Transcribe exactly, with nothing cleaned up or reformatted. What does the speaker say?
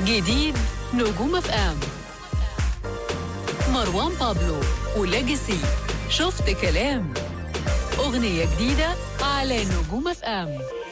جديد نجوم اف ام، مروان بابلو ولاجسي شفت كلام، أغنية جديدة على نجوم اف ام.